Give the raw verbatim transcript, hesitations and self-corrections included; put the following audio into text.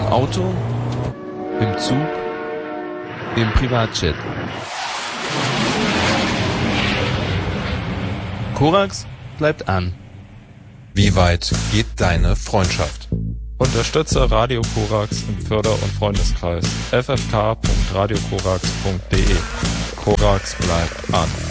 Auto, im Zug, im Privatjet. Korax bleibt an. Wie weit geht deine Freundschaft? Unterstütze Radio Korax im Förder- und Freundeskreis. f f k punkt radio korax punkt d e. Korax bleibt an.